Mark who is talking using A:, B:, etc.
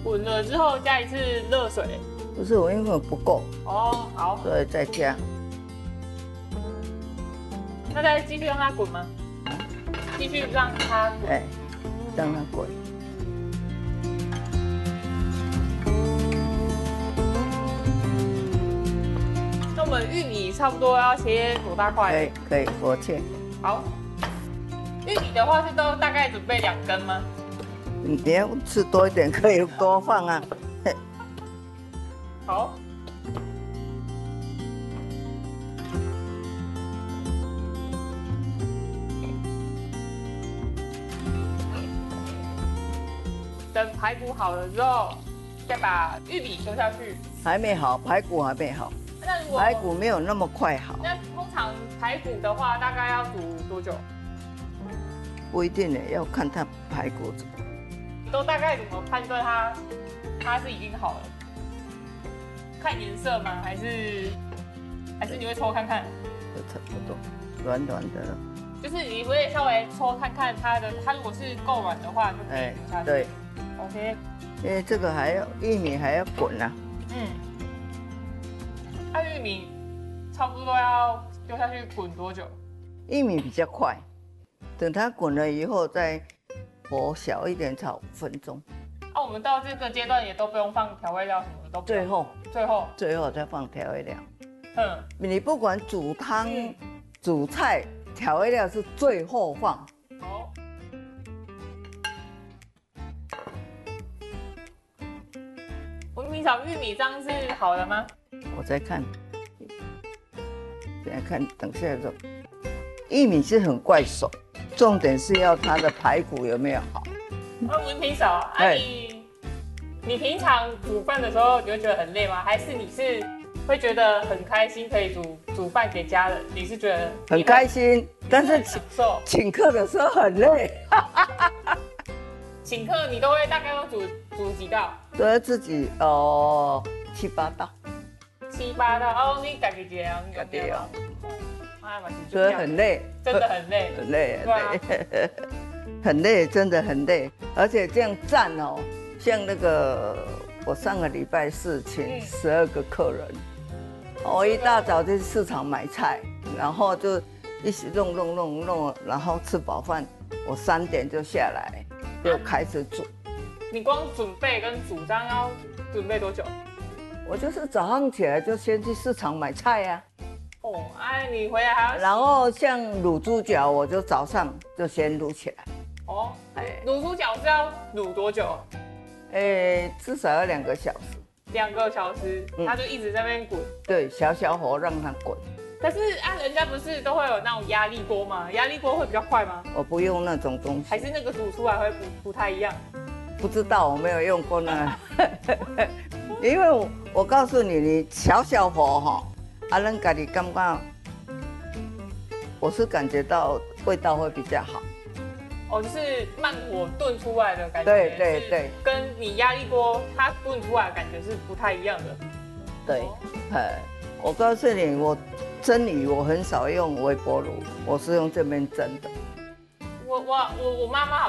A: 滚了之后加一次热水。
B: 不是我因为不够，
A: 哦，好，
B: 所以再加。
A: 那再继续让它滚吗？继续让它滚。
B: 哎，让它滚。
A: 那我们玉米差不多要切多大块？
B: 可以，我切。
A: 好。玉米的话是都大概准备2根吗？
B: 你要吃多一点，可以多放啊。
A: 好。等排骨好了之后，再把玉米丢下去。
B: 还没好，排骨还没好。
A: 那如果
B: 排骨没有那么快好。
A: 那通常排骨的话，大概要煮多久？
B: 不一定呢，要看它排骨怎么。
A: 都大概怎么判断它是已经好了？看颜色吗？还是你会抽看看？
B: 就差不多，软软的了。
A: 就是你会稍微抽看看它如果是够软的话，就可以丢下去。
B: 对
A: ，OK。
B: 因为这个玉米还要滚啊。
A: 那玉米差不多要丢下去滚多久？
B: 玉米比较快，等它滚了以后再火小一点炒5分钟。
A: 我们到这个阶段也都不用放调味料什么的，都不用。最后
B: 再放调味料。
A: 嗯，
B: 你不管煮汤、煮菜，调味料是最后放。
A: 好。我们炒玉米这样是好了吗？
B: 我再看，等下肉。玉米是很快熟，重点是要它的排骨有没有好。
A: 文平嫂，你平常煮饭的时候，你会觉得很累吗？还是你是会觉得很开心，可以煮饭给家人？你是觉得
B: 很开心，但是
A: 享受
B: 请客的时候很累。
A: 请客你都会大概要煮几道？
B: 都要自己7、8道。
A: 7、8道哦，你自己这样，
B: 自己哦。
A: 所
B: 以很累，
A: 真的很累，
B: 很累，
A: 对啊，
B: 很累，真的很累，而且这样站哦，像那个我上个礼拜4请12个客人，我一大早就去市场买菜，然后就一起弄，然后吃饱饭，我3点就下来，就开始煮。
A: 你光准备跟煮这样要准备多久？
B: 我就是早上起来就先去市场买菜呀。
A: 你回来还要。
B: 然后像卤猪脚，我就早上就先卤起来。
A: 卤猪脚是要卤多久？
B: 至少要2个小时。
A: 2个小时，它就一直在那边滚。对，
B: 小火让它滚。
A: 可是人家不是都会有那种压力锅吗？压力锅会比较快吗？
B: 我不用那种东西。
A: 还是那个煮出来会不太一样？
B: 不知道，我没有用过那。因为我告诉你，你小火哈，咱家己感觉，我是感觉到味道会比较好。
A: 就是慢火炖出来的感觉。
B: 对，
A: 跟你压力锅它炖出来的感觉是不太一样的。
B: 对，我告诉你，我蒸鱼我很少用微波炉，我是用这边蒸的。
A: 我妈妈好